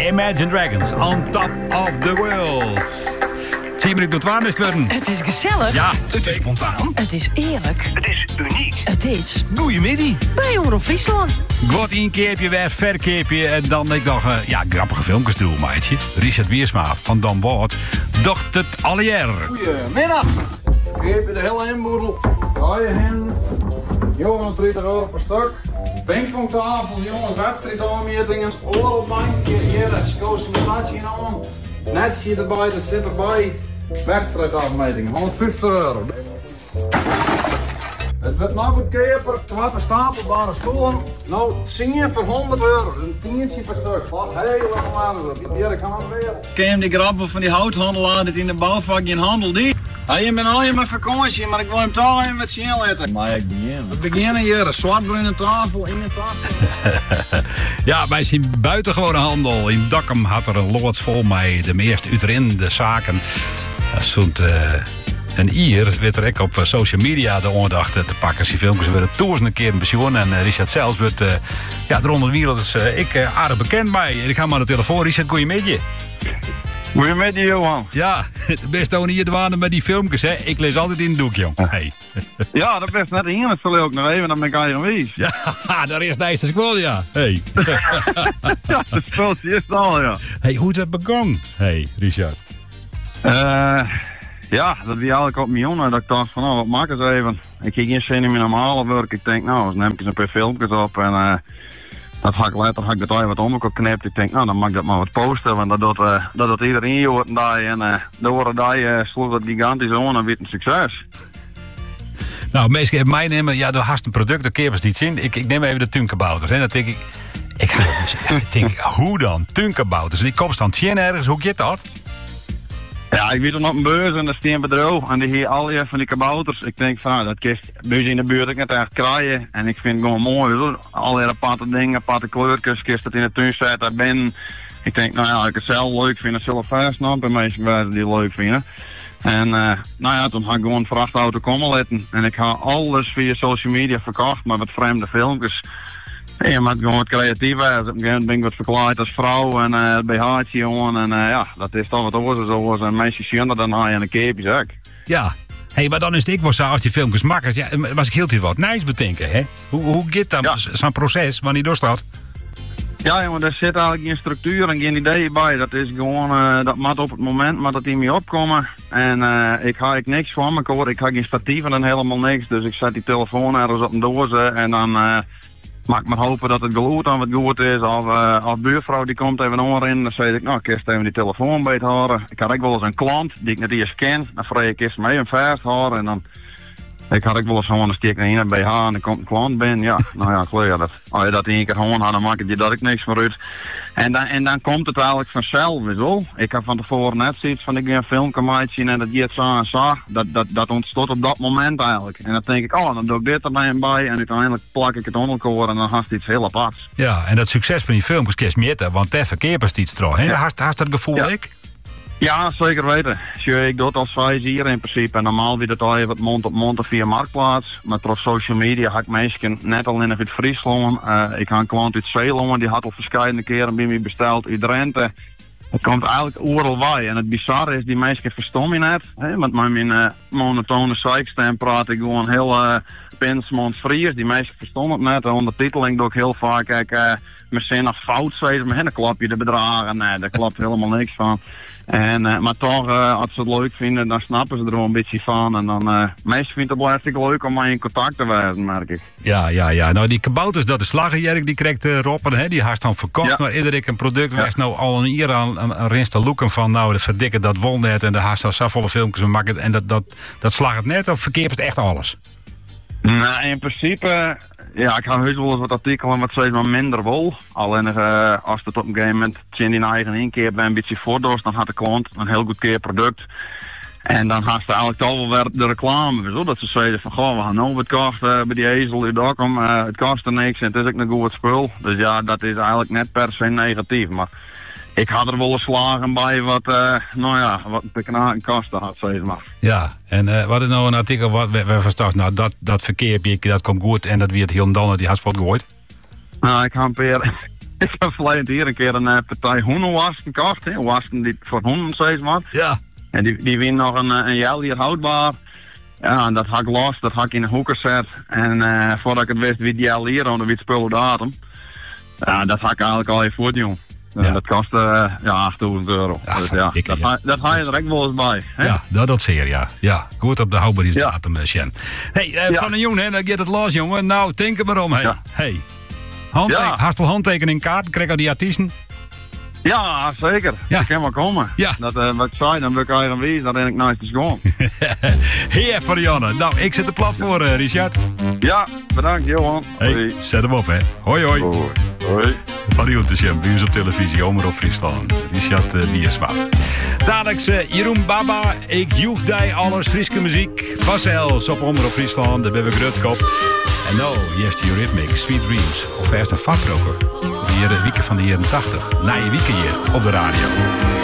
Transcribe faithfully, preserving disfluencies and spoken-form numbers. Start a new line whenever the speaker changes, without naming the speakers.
Imagine Dragons, On Top of the World. Tien minuten tot twaalf is het worden.
Het is gezellig.
Ja,
Het is spontaan.
Het is eerlijk.
Het is uniek.
Het is
Goeiemiddag.
bij Omroep Friesland.
Wat inkeepje, weer verkeepje. En dan ik nog, uh, ja, grappige filmpjes doen, maatje. Richard Wiersma van Dan Woord docht het alleer.
Goedemiddag. Verkeer je de hele inboedel. Ga je heen. zevenendertig euro per stuk. Pingpongtafel, jongens, wedstrijdaanmetingen. Oorlogbankje, hier, customisatie aan. Netje erbij, dat zit erbij. Wedstrijdafmeting, honderdvijftig euro. Het wordt nog goedkoper, twee stapelbare stoelen. Nou, tien voor honderd euro, een tientje per stuk. Wat helemaal, hier kan hem weer.
Ken je die grappen van die houthandelaar dat in de bouwvak in handel die? Hij bent al je mijn vakantie, maar ik wil hem toch even wat zien laten. Maar ik begin. We beginnen hier, een zwartbruine tafel in de tafel.
Ja, bij zijn buitengewone handel in Dokkum had er een loods vol met de meest uiterin de zaken. Zo'n uh, een ier werd er ook op social media de aandacht te pakken. Die filmpjes werden duizenden keer in pensioen. En uh, Richard zelfs werd uh, ja, de onderwielers uh, ik uh, aardig bekend bij. Ik ga maar de telefoon. Richard, goeiemiddag.
Goeiemiddag, Johan.
Ja, het beste ook hier de waren met die filmpjes, hè. Ik lees altijd in het doek, jong. Hey.
Ja, dat best net in. Dat zal ik ook nog even, dan ben ik aan je geweest.
Ja, daar is de eerste school, ja. Hey.
Ja, dat speelt je eerst al, ja.
Hey, hoe is dat begonnen? Hey, Richard.
Uh, ja, dat wie eigenlijk op mijn jongen. Dat ik dacht van, nou, wat maken ze even? Ik ging geen zin in mijn normale werk. Ik denk, nou, dan neem ik eens een paar filmpjes op en... Uh, Dat ga ik later ga ik dat even wat om elkaar knipt. Ik denk, nou dan mag ik dat maar wat posten. Want dat doet, uh, dat doet iedereen hoort en daar. En uh, door daar uh, sloeg dat gigantisch aan en werd een succes.
Nou, meestal hebben mij nemen, ja, door haast een product, daar keer niet zien. Ik, ik neem even de tunkenbouters. En dan denk ik, ik ga dat dus, ik denk, hoe dan? Tunkenbouters. Die komt dan tien ergens, hoe gaat dat?
Ja, ik weet dan op een beurs en daar staan bedrijf en die hier al je van die kabouters. Ik denk van, nou, dat kist beurs in de buurt ik net echt krijgen. En ik vind het gewoon mooi, weet je. Al die aparte dingen, aparte kleurtjes, kist het in de tuin zetten, daar ben. Ik denk, nou ja, als ik het zelf leuk vind, dat zullen vast nog bij mensen wijzen die het leuk vinden. En uh, nou ja, toen ga ik gewoon een vrachtauto komen letten. En ik ga alles via social media verkocht, maar wat vreemde filmpjes. Ja, je moet gewoon wat creatief zijn. Op een gegeven moment ben ik wat verklaard als vrouw en uh, het B H'tje jongen. En uh, ja, dat is toch wat oorzaak zoals en mensen zien dat dan haal je een keepjes ook.
Ja. Hey, maar dan is het ik wel zo als die filmpjes maken. Ja, was ik heel veel wat nice bedenken, hè? Hoe, hoe gaat dan ja. zo'n proces wanneer door staat?
Ja, jongen, er zit eigenlijk geen structuur en geen idee bij. Dat is gewoon, uh, dat moet op het moment maar dat die mee opkomen. En uh, ik ga ik niks van me hoor. Ik ga geen statieven en helemaal niks. Dus ik zet die telefoon ergens op een doos en dan... Uh, Mag ik maar hopen dat het geluid aan wat goed is. Of, uh, of buurvrouw die komt even onderin. Dan zeg ik, nou, ik eerst even die telefoon bij het horen. Ik had ook wel eens een klant die ik net eerst ken. Dan vraag ik eerst mee een vast horen. En dan ik had ook wel eens gewoon een steek naar een B H en dan komt een klant binnen. Ja, nou ja, klaar. Dat, als je dat één keer gewoon had, dan maak je dat ik niks meer uit. En dan, en dan komt het eigenlijk vanzelf, weet je. Ik heb van tevoren net zoiets van ik ga een filmpje maken en dat je het zo en zo. Dat, dat, dat ontstond op dat moment eigenlijk. En dan denk ik, oh, dan doe ik dit er dan bij en uiteindelijk plak ik het onder elkaar en dan haast iets heel aparts.
Ja, en dat succes van die filmpjes kies meten, want daar verkeerd is iets trouw. Hè? Haast, haast dat gevoel
ja.
ik?
Ja, zeker weten. Ik doe het als vijf hier in principe. En normaal wie dat al even mond op mond of via Marktplaats. Maar door social media ga ik mensen net al in het Friesland. Uh, ik ga een klant uit Zeeland, die had al verschillende keren bij mij besteld uit Drenthe. Het komt eigenlijk overal bij. En het bizarre is, die mensen verstom je net. Hè? Want met mijn uh, monotone zeikstem praat ik gewoon heel uh, pinsmond Fries. Die mensen verstom het net. De ondertiteling doe ik heel vaak. Kijk, uh, misschien nog fout zeggen, maar dan klap je de bedragen. Nee, daar klopt helemaal niks van. En, uh, maar toch, uh, als ze het leuk vinden, dan snappen ze er wel een beetje van. En dan, uh, meestal vindt het wel hartstikke leuk om mij in contact te wijzen, merk ik.
Ja, ja, ja. Nou, die kabouters, dat is Slaggerjerk, die krijgt uh, Rob, hè, die haast dan verkocht. Ja. Maar iedere een product ja. was nou al een jaar aan, aan, aan rinst te loeken van, nou, de verdikken dat wol net. En de haast al zoveel filmpjes en maken. En dat, dat, dat slag het net, of verkeert het echt alles?
Nou, in principe, ja, ik ga heus wel eens wat artikelen wat steeds maar minder wol. Alleen uh, als het op een gegeven moment in die eigen inkeer bij een beetje voordost, dan had de klant een heel goed keer product. En dan had ze eigenlijk toch wel weer de reclame, zo, dat ze zeiden van, goh, we gaan nou wat kosten uh, bij die ezel, u Dokkum, uh, het kost er niks en het is ook een goed spul. Dus ja, dat is eigenlijk net per se negatief, maar ik had er wel een slagen bij wat, uh, nou ja, wat de knaken kosten had, zeg maar.
Ja, en uh, wat is nou een artikel wat we, we verstaan? Nou, dat, dat verkeer, dat komt goed en dat weer het heel dan die had wat gegooid.
Nou, ik ga een paar, Ik heb verleden hier een keer een uh, partij hoenenwasken gekocht. Hè. Wasken die voor hoenen, zeg maar.
Ja.
En die, die wien nog een, uh, een jaar hier houdbaar. Ja, en dat had ik los, dat had ik in een hoek gezet. En uh, voordat ik het wist, wie die al hier onder wie het spullen datum. Ja, dat had ik eigenlijk al even voort, jong. Uh,
Ja.
Dat kostte uh, ja, achttduizend euro.
Ja,
dus, ja,
dikke,
dat,
ja.
ha- dat ga je er echt wel eens bij. Hè?
Ja, dat, dat zeer, ja. Ja, goed op de houdbaarheidsdatum, ja. Sjen. Hey, uh,
Ja.
van een jongen, hè, dan gaat het los, jongen. Nou, denk er maar om, hè.
Ja.
Hey. Handte-
Ja.
Hast wel handtekening kaart, krijg je die artiesten?
Ja, zeker.
Ja.
Dat kan wel komen.
Ja.
Dat, uh, wat ik zei, dan wil ik even wezen, dat ben ik nice te gewoon.
Heer van Janne. Nou, ik zet de plat voor, uh, Richard.
Ja, bedankt Johan.
Hey,
Hoi.
zet hem op, hè. Hoi, hoi.
Hoi. Hoi.
Van die Sjen, bij ons op televisie, Omroep Friesland. Richard uh, Biersma. Dadelijk uh, Jeroen Baba, ik joeg die alles Frieske muziek. Vassels op Omroep Friesland, daar ben we Grutskop. En nou, yes, die Rhythmic, Sweet Dreams. Of eerst een vakbroker. Hier de wieken van de jaren tachtig. Na je wieken hier op de radio.